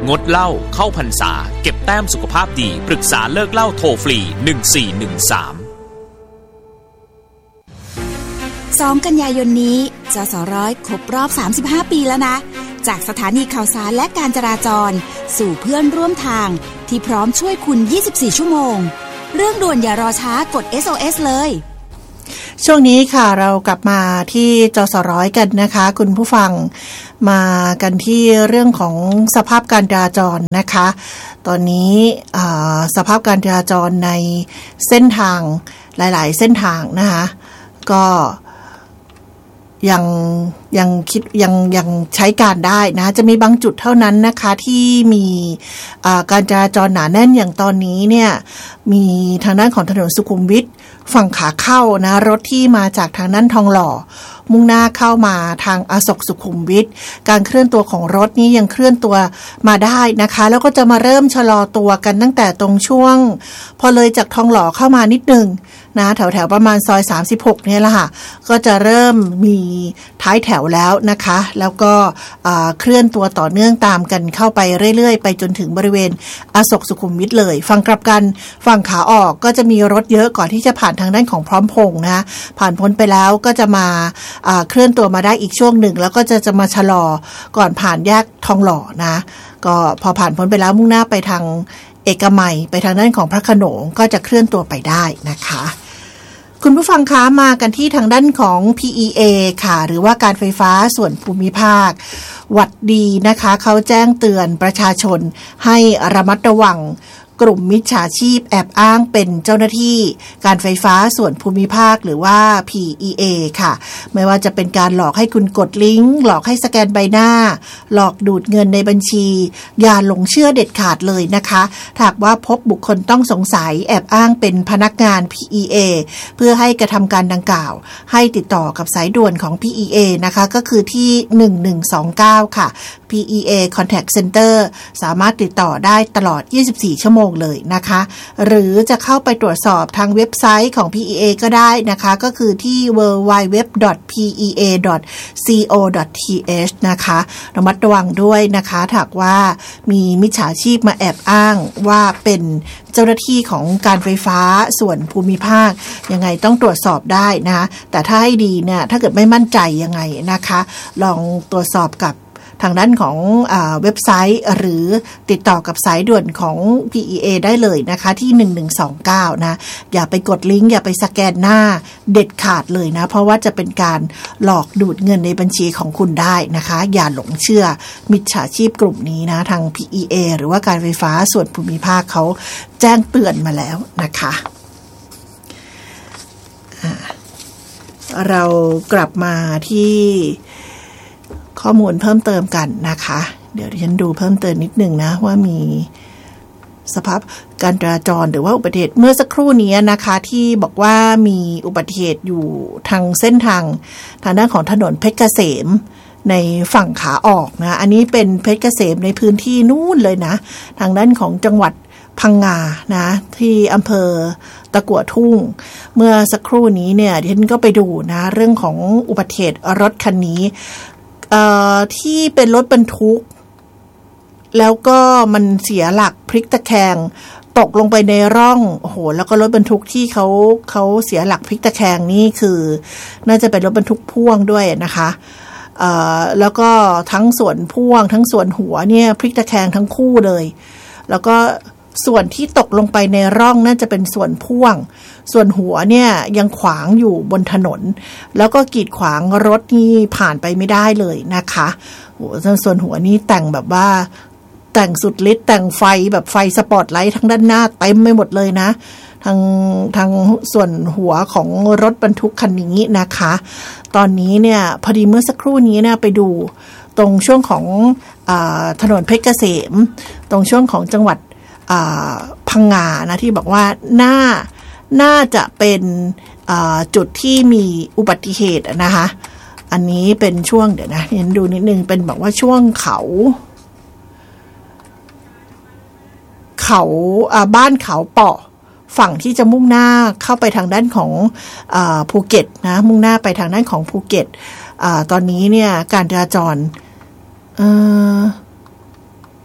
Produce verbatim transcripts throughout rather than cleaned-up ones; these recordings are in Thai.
งดเหล้าเข้าพรรษาเก็บแต้มสุขภาพดีปรึกษาเลิกเหล้าโทรฟรีหนึ่งสี่หนึ่งสามสองกันยายนนี้จสร้อยครบรอบสามสิบห้าปีแล้วนะจากสถานีข่าวสารและการจราจรสู่เพื่อนร่วมทางที่พร้อมช่วยคุณยี่สิบสี่ชั่วโมงเรื่องด่วนอย่ารอช้ากด เอส โอ เอส เลยช่วงนี้ค่ะเรากลับมาที่จสร้อยกันนะคะคุณผู้ฟังมากันที่เรื่องของสภาพการจราจรนะคะตอนนี้สภาพการจราจรในเส้นทางหลายๆเส้นทางนะคะก็ยังยังคิดยังยังใช้การได้นะจะมีบางจุดเท่านั้นนะคะที่มีการจราจรหนาแน่นอย่างตอนนี้เนี่ยมีทางด้านของถนนสุขุมวิทฝั่งขาเข้านะรถที่มาจากทางด้านทองหล่อมุ่งหน้าเข้ามาทางอโศกสุขุมวิทการเคลื่อนตัวของรถนี้ยังเคลื่อนตัวมาได้นะคะแล้วก็จะมาเริ่มชะลอตัวกันตั้งแต่ตรงช่วงพอเลยจากทองหล่อเข้ามานิดนึงนะแถวๆประมาณซอยสามสิบหกเนี่ยแหละค่ะก็จะเริ่มมีท้ายแถวแล้วนะคะแล้วก็เคลื่อนตัวต่อเนื่องตามกันเข้าไปเรื่อยๆไปจนถึงบริเวณอโศกสุขุมวิทเลยฝั่งกลับกันฝั่งขาออกก็จะมีรถเยอะก่อนที่จะผ่านทางด้านของพร้อมพงษ์นะผ่านพ้นไปแล้วก็จะมาเคลื่อนตัวมาได้อีกช่วงหนึ่งแล้วก็จะจะมาชะลอก่อนผ่านแยกทองหล่อนะก็พอผ่านพ้นไปแล้วมุ่งหน้าไปทางเอกมัยไปทางด้านของพระโขนงก็จะเคลื่อนตัวไปได้นะคะคุณผู้ฟังคะมากันที่ทางด้านของ พี อี เอ ค่ะหรือว่าการไฟฟ้าส่วนภูมิภาคหวัดดีนะคะเขาแจ้งเตือนประชาชนให้ระมัดระวังกลุ่มมิจฉาชีพแอบอ้างเป็นเจ้าหน้าที่การไฟฟ้าส่วนภูมิภาคหรือว่า พี อี เอ ค่ะไม่ว่าจะเป็นการหลอกให้คุณกดลิงก์หลอกให้สแกนใบหน้าหลอกดูดเงินในบัญชีอย่าหลงเชื่อเด็ดขาดเลยนะคะถ้าหากว่าพบบุคคลต้องสงสัยแอบอ้างเป็นพนักงาน พี อี เอ เพื่อให้กระทำการดังกล่าวให้ติดต่อกับสายด่วนของ พี อี เอ นะคะก็คือที่หนึ่งหนึ่งสองเก้าค่ะ พี อี เอ Contact Center สามารถติดต่อได้ตลอดยี่สิบสี่ชั่วโมงเลยนะคะหรือจะเข้าไปตรวจสอบทางเว็บไซต์ของ พี อี เอ ก็ได้นะคะก็คือที่ ดับเบิลยู ดับเบิลยู ดับเบิลยู ดอท พี อี เอ ดอท ซี โอ ดอท ที เอช นะคะระมัดระวังด้วยนะคะถ้าว่ามีมิจฉาชีพมาแอบอ้างว่าเป็นเจ้าหน้าที่ของการไฟฟ้าส่วนภูมิภาคยังไงต้องตรวจสอบได้นะคะแต่ถ้าให้ดีเนี่ยถ้าเกิดไม่มั่นใจยังไงนะคะลองตรวจสอบกับทางด้านของอ่าเว็บไซต์หรือติดต่อกับสายด่วนของ พี อี เอ ได้เลยนะคะที่หนึ่งหนึ่งสองเก้านะอย่าไปกดลิงก์อย่าไปสแกนหน้าเด็ดขาดเลยนะเพราะว่าจะเป็นการหลอกดูดเงินในบัญชีของคุณได้นะคะอย่าหลงเชื่อมิจฉาชีพกลุ่มนี้นะทาง พี อี เอ หรือว่าการไฟฟ้าส่วนภูมิภาคเขาแจ้งเตือนมาแล้วนะคะเรากลับมาที่ข้อมูลเพิ่มเติมกันนะคะเดี๋ยวดิฉันดูเพิ่มเติมนิดนึงนะว่ามีสภาพการจราจรหรือว่าอุบัติเหตุเมื่อสักครู่นี้นะคะที่บอกว่ามีอุบัติเหตุอยู่ทางเส้นทางทางด้านของถนนเพชรเกษมในฝั่งขาออกนะอันนี้เป็นเพชรเกษมในพื้นที่นู่นเลยนะทางด้านของจังหวัดพังงานะที่อำเภอตะกั่วทุ่งเมื่อสักครู่นี้เนี่ยดิฉันก็ไปดูนะเรื่องของอุบัติเหตุรถคันนี้เอ่อที่เป็นรถบรรทุกแล้วก็มันเสียหลักพลิกตะแคงตกลงไปในร่องโอ้โหแล้วก็รถบรรทุกที่เขาเขาเสียหลักพลิกตะแคงนี่คือน่าจะเป็นรถบรรทุกพ่วงด้วยนะคะเอ่อแล้วก็ทั้งส่วนพ่วงทั้งส่วนหัวเนี่ยพลิกตะแคงทั้งคู่เลยแล้วก็ส่วนที่ตกลงไปในร่องน่าจะเป็นส่วนพ่วงส่วนหัวเนี่ยยังขวางอยู่บนถนนแล้วก็กีดขวางรถนี่ผ่านไปไม่ได้เลยนะคะโหส่วนหัวนี่แต่งแบบว่าแต่งสุดฤทธิ์แต่งไฟแบบไฟสปอตไลท์ทั้งด้านหน้าเต็มไปหมดเลยนะทางทางส่วนหัวของรถบรรทุกคันนี้นะคะตอนนี้เนี่ยพอดีเมื่อสักครู่นี้เนี่ยไปดูตรงช่วงของอ่าถนนเพชรเกษมตรงช่วงของจังหวัดพังงานะที่บอกว่าน่าน่าจะเป็นจุดที่มีอุบัติเหตุนะคะอันนี้เป็นช่วงเดี๋ยวนะเห็นดูนิดนึงเป็นบอกว่าช่วงเขาเขาบ้านเขาเปาะฝั่งที่จะมุ่งหน้าเข้าไปทางด้านของภูเก็ตนะมุ่งหน้าไปทางด้านของภูเก็ตตอนนี้เนี่ยการจราจรเอ่อ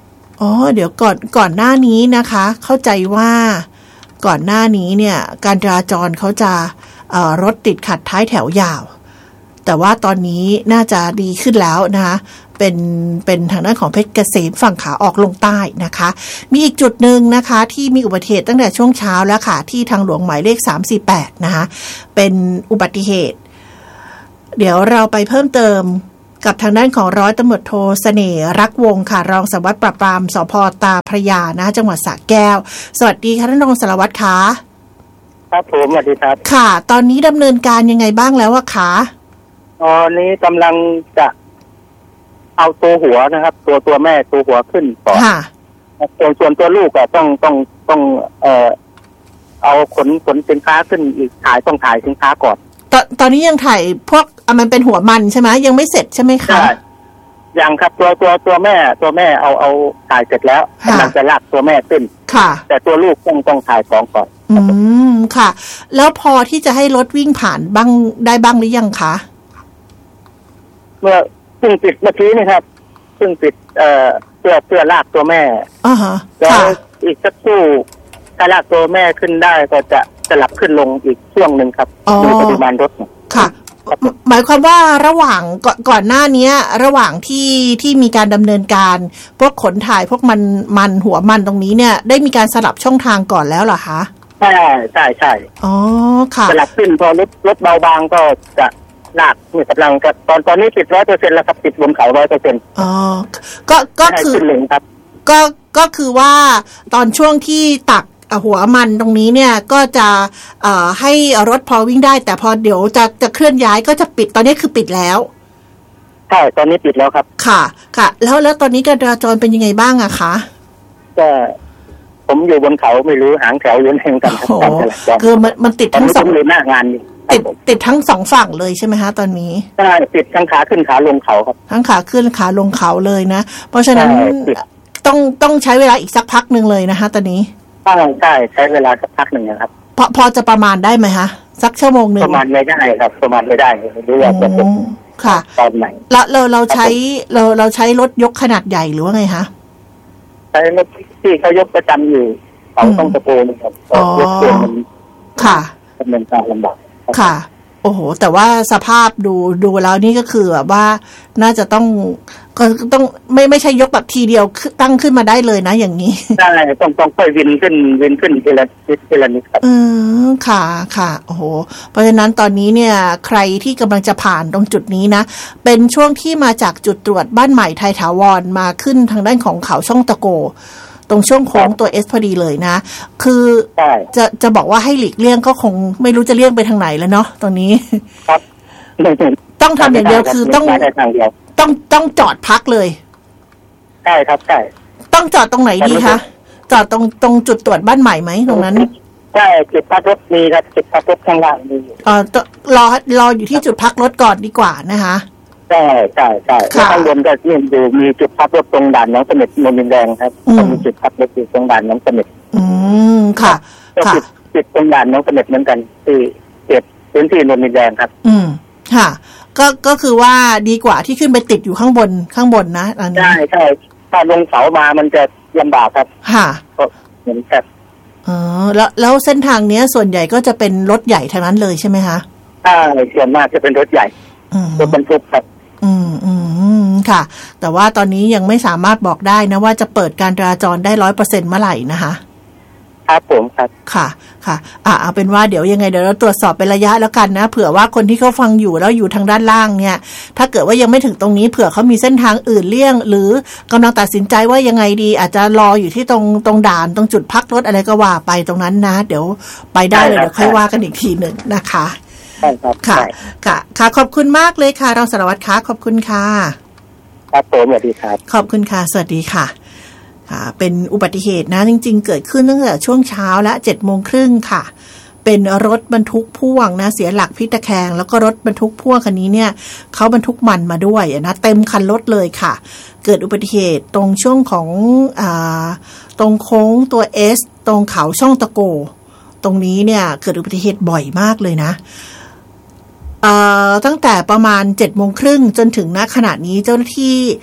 อ๋อเดี๋ยวก่อนก่อนหน้านี้นะคะเข้าใจว่าก่อนหน้านี้เนี่ยการจราจรเขาจะเอ่อรถติดขัดท้ายแถวยาวแต่ว่าตอนนี้น่าจะดีขึ้นแล้วนะคะเป็นเป็นทางด้านของเพชรเกษมฝั่งขาออกลงใต้นะคะมีอีกจุดหนึ่งนะคะที่มีอุบัติเหตุตั้งแต่ช่วงเช้าแล้วค่ะที่ทางหลวงหมายเลขสามสี่แปดนะคะเป็นอุบัติเหตุเดี๋ยวเราไปเพิ่มเติมกับทางด้านของร้อยตำรวจโทเสน่ห์รักวงศ์ค่ะรองสารวัตรปราบปรามสภ.ตาพระยานะจังหวัดสระแก้วสวัสดีค่ะท่านรองสารวัตรคะครับผมสวัสดีครับค่ะตอนนี้ดำเนินการยังไงบ้างแล้วอะคะตอนนี้กำลังจะเอาตัวหัวนะครับตัวตัวแม่ตัวหัวขึ้นก่อนค่ะส่วนส่วนตัวลูกอะต้องต้องต้องเอ่อเอาขนขนสินค้าขึ้นอีกถ่ายต้องถ่ายสินค้าก่อนตอนตอนนี้ยังถ่ายพวกอ่ะมันเป็นหัวมันใช่ไหมยังไม่เสร็จใช่ไหมคะยังครับตัวตัวตัวแม่ตัวแม่เอาเอาถ่ายเสร็จแล้วกำลังจะลากตัวแม่ขึ้นค่ะแต่ตัวลูกต้องต้องถ่ายของก่อนอืมค่ะแล้วพอที่จะให้รถวิ่งผ่านบ้างได้บ้างหรือยังคะเมื่อเพิ่งปิดเมื่อกี้นี่ครับเพิ่งปิดเอ่อเพื่อเพื่อลากตัวแม่อ่าฮะแล้วอีกสักครู่ถ้าลากตัวแม่ขึ้นได้ก็จะสลับขึ้นลงอีกช่วงหนึ่งครับมีปริมาณรถค่ะหมายความว่าระหว่างก่อนก่อนหน้านี้ระหว่างที่ที่มีการดำเนินการพวกขนถ่ายพวกมันมันหัวมันตรงนี้เนี่ยได้มีการสลับช่องทางก่อนแล้วเหรอคะใช่ใช่ใช่อ๋อค่ะสลับขึ้นพอรถรถเบาบางก็จะลากมีกำลังกับตอนตอนนี้ติดร้อยเปอร์เซ็นต์แล้วครับติดบนเขาร้อยเปอร์เซ็นต์อ๋อก็ก็คือก็ก็คือว่าตอนช่วงที่ตักหัวมันตรงนี้เนี่ยก็จะเอ่อให้รถพอวิ่งได้แต่พอเดี๋ยวจะจะเคลื่อนย้ายก็จะปิดตอนนี้คือปิดแล้วใช่ตอนนี้ปิดแล้วครับค่ะค่ะแล้วแล้วตอนนี้การจราจรเป็นยังไงบ้างอะคะก็ผมอยู่บนเขาไม่รู้หางแถวยืนแห่งกันครับคือมันมันติดทั้งสองหน้างานติดติดทั้งสองฝั่งเลยใช่ไหมคะตอนนี้ใช่ติดทั้งขาขึ้นขาลงเขาครับทั้งขาขึ้นขาลงเขาเลยนะเพราะฉะนั้นต้องต้องใช้เวลาอีกสักพักนึงเลยนะคะตอนนี้ใช่ใช่ใช้เวลาสักพักหนึ่งนะครับพอพอจะประมาณได้ไหมคะสักชั่วโมงหนึ่งประมาณไม่ได้ครับประมาณไม่ได้หรือว่าจะค่ะตอนไหนเราเราเราใช้เราเราใช้รถยกขนาดใหญ่หรือว่าไงคะใช้รถที่เขายกประจำอยู่เขาต้องตะโกนครับยกตัวมันค่ะดำเนินการลำบากค่ะโอ้โหแต่ว่าสภาพดูดูแล้วนี่ก็คือแบบว่าน่าจะต้องก็ต้องไม่ไม่ใช่ยกแบบทีเดียวตั้งขึ้นมาได้เลยนะอย่างนี้ใช่ต้องต้องค่อยวินขึ้นวินขึ้นทีละนิดทีละนิดครับอืมค่ะค่ะโอ้โหเพราะฉะนั้นตอนนี้เนี่ยใครที่กำลังจะผ่านตรงจุดนี้นะเป็นช่วงที่มาจากจุดตรวจบ้านใหม่ไทยถาวรมาขึ้นทางด้านของเขาช่องตะโกตรงช่วงโค้งตัวเอสพอดีเลยนะคือจะจะบอกว่าให้หลีกเลี่ยงก็คงไม่รู้จะเลี่ยงไปทางไหนแล้วเนาะตรงนี้ครับต้องทำอย่างเดียวคือต้องต้องต้องจอดพักเลยใช่ครับใช่ต้องจอดตรงไหนดีคะจอดตรงตรงจุดตรวจบ้านใหม่ไหมตรงนั้นใช่จุดพักรถมีครับจุดพักรถข้างล่างมีเอ่อรอรออยู่ที่จุดพักรถก่อนดีกว่านะคะใช่ใช่ใช่ข้างบนก็ยังอยู่มีจุดพักรถตรงด่านน้องเสม็ดนนทินแดงครับมีจุดพักรถอยู่ตรงด่านน้องเสม็ดอืมค่ะค่ะจุดตรงด่านน้องเสม็ดเหมือนกันที่เก็บพื้นที่นนทินแดงครับอืมค่ะก็ก็คือว่าดีกว่าที่ขึ้นไปติดอยู่ข้างบนข้างบนนะอันนี้ใช่ใช่ถ้าลงเขามามันจะลำบากครับค่ะก็เหมือนกันอ๋อแล้วแล้วเส้นทางเนี้ยส่วนใหญ่ก็จะเป็นรถใหญ่ทั้งนั้นเลยใช่ไหมคะใช่ส่วนมากจะเป็นรถใหญ่รถบรรทุกครับอืมอืมค่ะแต่ว่าตอนนี้ยังไม่สามารถบอกได้นะว่าจะเปิดการจราจรได้ร้อยเปอร์เซ็นต์เมื่อไหร่นะคะครับผมครับค่ะค่ะอ่าเอาเป็นว่าเดี๋ยวยังไงเดี๋ยวเราตรวจสอบเป็นระยะแล้วกันนะเผื่อว่าคนที่เขาฟังอยู่แล้วอยู่ทางด้านล่างเนี่ยถ้าเกิดว่ายังไม่ถึงตรงนี้เผื่อเขามีเส้นทางอื่นเลี่ยงหรือกำลังตัดสินใจว่ายังไงดีอาจจะรออยู่ที่ตรงตรงด่านตรงจุดพักรถอะไรก็ว่าไปตรงนั้นนะเดี๋ยวไปได้เลยเดี๋ยวค่อยว่ากันอีกทีหนึ่งนะคะค่ะค่ะค่ะขอบคุณมากเลยค่ะรองสารวัตรคะขอบคุณค่ะครับผมสวัสดีครับขอบคุณค่ะสวัสดีค่ะค่ะเป็นอุบัติเหตุนะจริงๆเกิดขึ้นตั้งแต่ช่วงเช้าและเจ็ดโมงครึ่งค่ะเป็นรถบรรทุกพ่วงนะเสียหลักพลิกตะแคงแล้วก็รถบรรทุกพ่วงคันนี้เนี่ยเขาบรรทุกมันมาด้วยนะเต็มคันรถเลยค่ะเกิดอุบัติเหตุตรงช่วงของอ่าตรงโค้งตัว S ตรงเขาช่องตะโกตรงนี้เนี่ยเกิดอุบัติเหตุบ่อยมากเลยนะเอ่อตั้งแต่ประมาณ เจ็ดโมงครึ่งจนถึงณขณะนี้เจ้าหน้าที่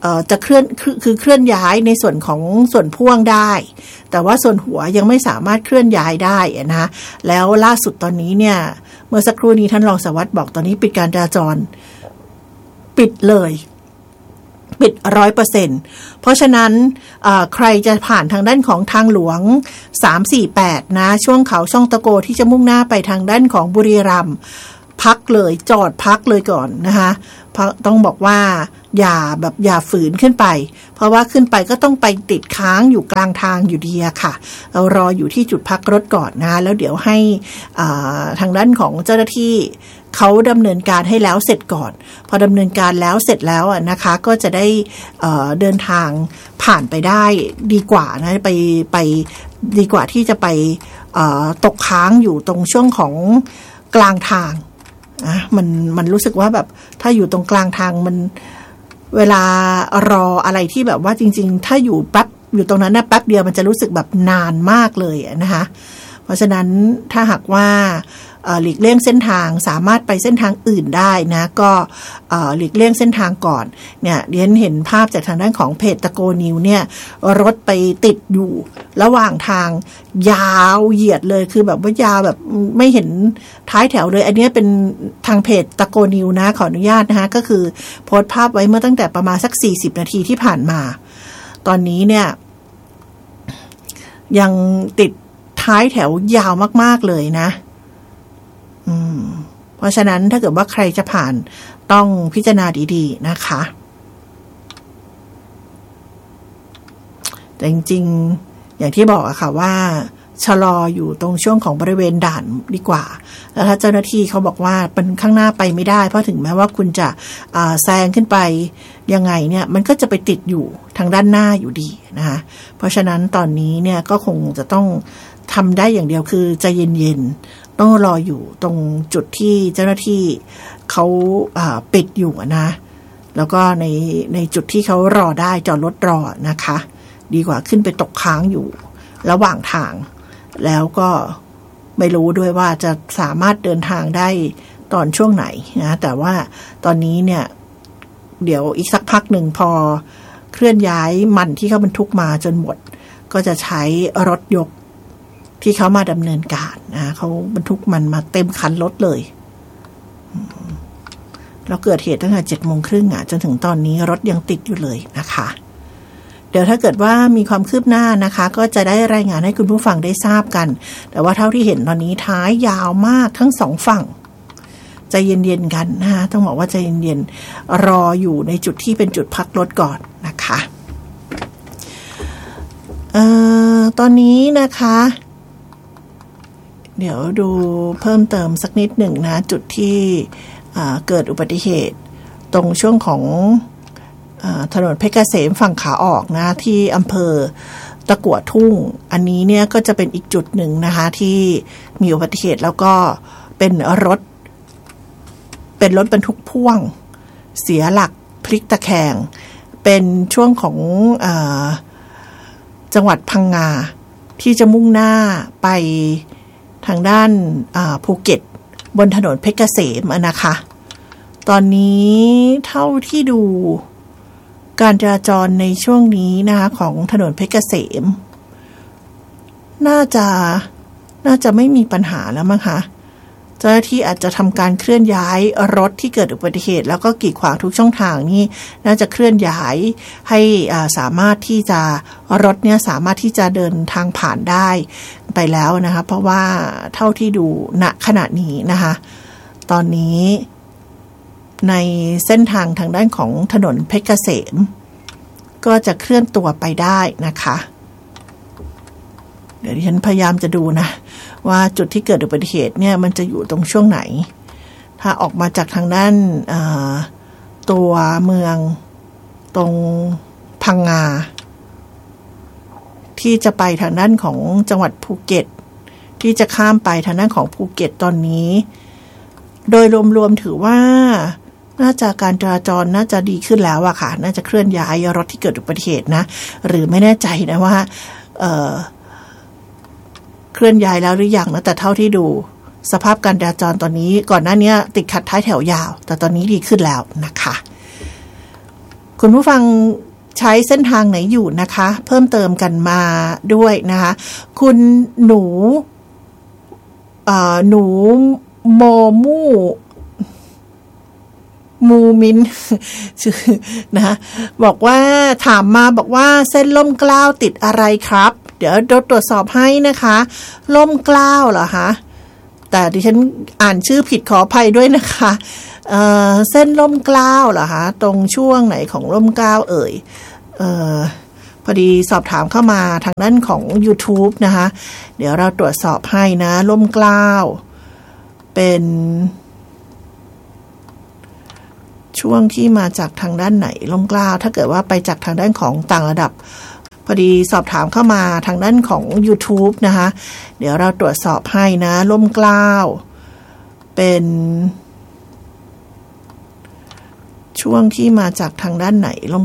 เอ่อจะเคลื่อนคือคือเคลื่อนย้ายในส่วนของส่วนพ่วงได้แต่ว่าส่วนหัวยังไม่สามารถเคลื่อนย้ายได้นะแล้วล่าสุดตอนนี้เนี่ยเมื่อสักครู่นี้ท่านรองสารวัตรบอกตอนนี้ปิดการจราจรปิดเลยปิด ร้อยเปอร์เซ็นต์ เพราะฉะนั้นใครจะผ่านทางด้านของทางหลวงสามสี่แปดนะช่วงเขาช่องตะโกที่จะมุ่งหน้าไปทางด้านของบุรีรัมย์พักเลยจอดพักเลยก่อนนะคะต้องบอกว่าอย่าแบบอย่าฝืนขึ้นไปเพราะว่าขึ้นไปก็ต้องไปติดค้างอยู่กลางทางอยู่ดีอะค่ะเรารออยู่ที่จุดพักรถก่อนนะแล้วเดี๋ยวให้ทางด้านของเจ้าหน้าที่เขาดำเนินการให้แล้วเสร็จก่อนพอดำเนินการแล้วเสร็จแล้วนะคะก็จะได้เอ่อเดินทางผ่านไปได้ดีกว่านะไปไปดีกว่าที่จะไปเอ่อตกค้างอยู่ตรงช่วงของกลางทางอ่ะมันมันรู้สึกว่าแบบถ้าอยู่ตรงกลางทางมันเวลารออะไรที่แบบว่าจริงๆถ้าอยู่แป๊บอยู่ตรงนั้นนะแป๊บเดียวมันจะรู้สึกแบบนานมากเลยนะคะเพราะฉะนั้นถ้าหากว่าหลีกเลี่ยงเส้นทางสามารถไปเส้นทางอื่นได้นะก็หลีกเลี่ยงเส้นทางก่อนเนี่ยเรียนเห็นภาพจากทางด้านของเพจตะโกนิวเนี่ยรถไปติดอยู่ระหว่างทางยาวเหยียดเลยคือแบบว่ายาวแบบไม่เห็นท้ายแถวเลยอันนี้เป็นทางเพจตะโกนิวนะขออนุญาตนะคะก็คือโพสต์ภาพไว้เมื่อตั้งแต่ประมาณสักสี่สิบนาทีที่ผ่านมาตอนนี้เนี่ยยังติดท้ายแถวยาวมากๆเลยนะอืมเพราะฉะนั้นถ้าเกิดว่าใครจะผ่านต้องพิจารณาดีๆนะคะแต่จริงๆอย่างที่บอกอะค่ะว่าชะลออยู่ตรงช่วงของบริเวณด่านดีกว่าแล้วถ้าเจ้าหน้าที่เขาบอกว่าเป็นข้างหน้าไปไม่ได้เพราะถึงแม้ว่าคุณจะแซงขึ้นไปยังไงเนี่ยมันก็จะไปติดอยู่ทางด้านหน้าอยู่ดีนะคะเพราะฉะนั้นตอนนี้เนี่ยก็คงจะต้องทำได้อย่างเดียวคือใจเย็นๆต้องรออยู่ตรงจุดที่เจ้าหน้าที่เขาปิดอยู่นะแล้วก็ในในจุดที่เขารอได้จอดรถรอนะคะดีกว่าขึ้นไปตกค้างอยู่ระหว่างทางแล้วก็ไม่รู้ด้วยว่าจะสามารถเดินทางได้ตอนช่วงไหนนะแต่ว่าตอนนี้เนี่ยเดี๋ยวอีกสักพักหนึ่งพอเคลื่อนย้ายมันที่เขาบรรทุกมาจนหมดก็จะใช้รถยกที่เขามาดำเนินการนะเขาบรรทุกมันมาเต็มคันรถเลยแล้วเกิดเหตุตั้งแต่เจ็ดโมงครึ่งอ่ะจนถึงตอนนี้รถยังติดอยู่เลยนะคะเดี๋ยวถ้าเกิดว่ามีความคืบหน้านะคะก็จะได้รายงานให้คุณผู้ฟังได้ทราบกันแต่ว่าเท่าที่เห็นตอนนี้ท้ายยาวมากทั้งสองฝั่งใจเย็นๆกันนะคะต้องบอกว่าใจเย็นๆรออยู่ในจุดที่เป็นจุดพักรถก่อนนะคะเอ่อตอนนี้นะคะเดี๋ยวดูเพิ่มเติมสักนิดหนึ่งนะจุดที่เกิดอุบัติเหตุตรงช่วงของถนนเพชรเกษมฝั่งขาออกนะที่อำเภอตะกั่วทุ่งอันนี้เนี่ยก็จะเป็นอีกจุดหนึ่งนะคะที่มีอุบัติเหตุแล้วก็เป็นรถเป็นรถบรรทุกพ่วงเสียหลักพลิกตะแคงเป็นช่วงของเอ่อจังหวัดพังงาที่จะมุ่งหน้าไปทางด้านภูเก็ตบนถนนเพชรเกษมนะคะตอนนี้เท่าที่ดูการจราจรในช่วงนี้นะคะของถนนเพชรเกษมน่าจะน่าจะไม่มีปัญหาแล้วมั้งคะเจ้าหน้าที่อาจจะทำการเคลื่อนย้ายรถที่เกิดอุบัติเหตุแล้วก็กีดขวางทุกช่องทางนี่น่าจะเคลื่อนย้ายให้สามารถที่จะรถเนี่ยสามารถที่จะเดินทางผ่านได้ไปแล้วนะคะเพราะว่าเท่าที่ดูณขณะนี้นะคะตอนนี้ในเส้นทางทางด้านของถนนเพชรเกษมก็จะเคลื่อนตัวไปได้นะคะเดี๋ยวดิฉันพยายามจะดูนะว่าจุดที่เกิดอุบัติเหตุเนี่ยมันจะอยู่ตรงช่วงไหนถ้าออกมาจากทางด้านตัวเมืองตรงพังงาที่จะไปทางด้านของจังหวัดภูเก็ตที่จะข้ามไปทางด้านของภูเก็ตตอนนี้โดยรวมๆถือว่าน่าจะการจราจรน่าจะดีขึ้นแล้วอะค่ะน่าจะเคลื่อนย้ายรถที่เกิดอุบัติเหตุนะหรือไม่แน่ใจนะว่าเอ่อเคลื่อนย้ายแล้วหรือยังนะแต่เท่าที่ดูสภาพการจราจรตอนนี้ก่อนหน้านี้ติดขัดท้ายแถวยาวแต่ตอนนี้ดีขึ้นแล้วนะคะคุณผู้ฟังใช้เส้นทางไหนอยู่นะคะเพิ่มเติมกันมาด้วยนะคะคุณหนูหนูโมมูมูมินชื่อนะบอกว่าถามมาบอกว่าเส้นล่มเกล้าติดอะไรครับเดี๋ยวตรวจสอบให้นะคะล่มเกล้าเหรอคะแต่ดิฉันอ่านชื่อผิดขออภัยด้วยนะคะเอ่อเส้นล่มเกล้าเหรอคะตรงช่วงไหนของล่มเกล้าเอ่ยเอ่อพอดีสอบถามเข้ามาทางด้านของ YouTube นะคะเดี๋ยวเราตรวจสอบให้นะล่มเกล้าเป็นช่วงที่มาจากทางด้านไหนล่มเกล้าถ้าเกิดว่าไปจากทางด้านของต่างระดับพอดีสอบถามเข้ามาทางด้านของ YouTube นะคะเดี๋ยวเราตรวจสอบให้นะล่มเกล้าเป็นช่วงที่มาจากทางด้านไหนล่ม